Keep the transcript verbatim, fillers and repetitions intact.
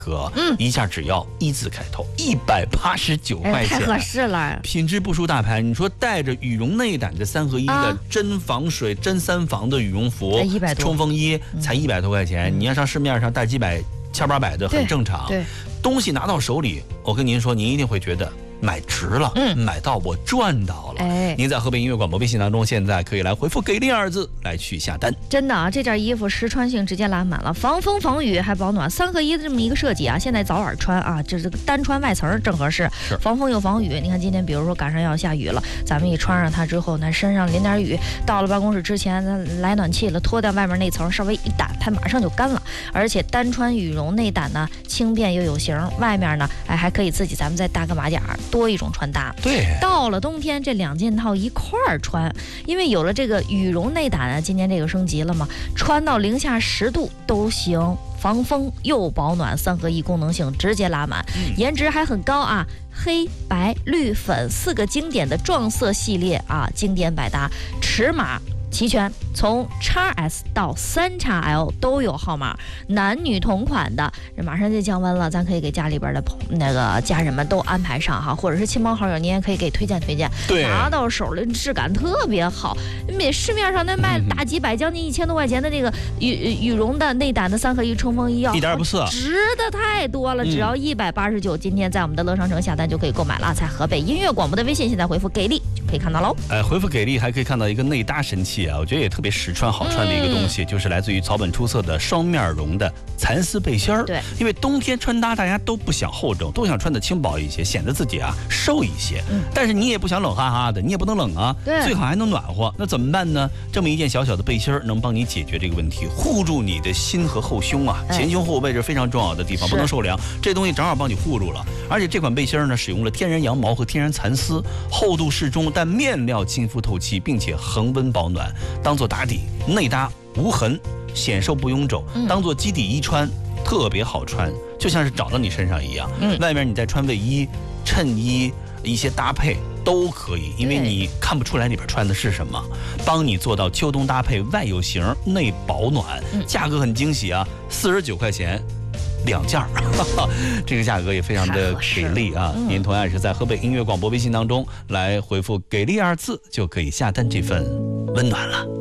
格，嗯，一下只要一字开头，一百八十九块钱， 太合适了， 品质不输大牌。你说带着羽绒内胆的三合一的真防水、真三防的羽绒服， 一百多， 冲锋衣才一百多块钱，你要上市面上带几百、千八百的很正常。 对， 东西拿到手里，我跟您说，您一定会觉得买值了，嗯，买到我赚到了。哎，您在河北音乐广播微信当中，现在可以来回复“给力”二字来去下单。 真的啊，这件衣服实穿性直接拉满了，防风防雨还保暖，三合一的这么一个设计啊。现在早晚穿啊，这这个单穿外层正合适，防风又防雨。你看今天比如说赶上要下雨了，咱们一穿上它之后，那身上淋点雨，到了办公室之前，咱来暖气了，脱掉外面那层，稍微一掸，它马上就干了。而且单穿羽绒内胆呢，轻便又有型，外面呢，哎还可以自己咱们再搭个马甲，多一种穿搭。 对， 到了冬天这两件套一块儿穿，因为有了这个羽绒内胆啊，今年这个升级了嘛，穿到零下十度都行，防风又保暖，三合一功能性直接拉满，嗯、颜值还很高啊，黑白绿粉四个经典的撞色系列啊，经典百搭，尺码齐全，从 X S 到 三 X L 都有号码，男女同款的。马上就降温了，咱可以给家里边的那个家人们都安排上哈，或者是亲朋好友，您也可以给推荐推荐。 对， 拿到手的质感特别好，市面上那卖大几百、将近一千多块钱的那个羽羽绒的内胆的三合一冲锋衣，要一点也不色， 值的太多了，只要一百八十九。今天在我们的乐商城下单就可以购买了，在河北音乐广播的微信，现在回复给力就可以看到喽。 呃，回复给力还可以看到一个内搭神器啊，我觉得也特别实穿好穿的一个东西，嗯、就是来自于草本出色的双面绒的蚕丝背心儿。 对， 因为冬天穿搭大家都不想厚重，都想穿的轻薄一些，显得自己啊瘦一些。嗯，但是你也不想冷哈哈的，你也不能冷啊， 对， 最好还能暖和。那怎么办呢？这么一件小小的背心儿能帮你解决这个问题，护住你的心和后胸啊，前胸后背是非常重要的地方，不能受凉。这东西正好帮你护住了。而且这款背心儿呢，使用了天然羊毛和天然蚕丝，厚度适中，但面料亲肤透气，并且恒温保暖，当做打底，内搭无痕，显瘦不臃肿，当做基底衣穿，特别好穿，就像是长到你身上一样。嗯，外面你再穿卫衣、衬衣一些搭配都可以，因为你看不出来里边穿的是什么，帮你做到秋冬搭配，外有型内保暖，价格很惊喜啊，四十九块钱。两件儿，这个价格也非常的给力啊！嗯、您同样是在河北音乐广播微信当中来回复“给力”二字，就可以下单这份温暖了。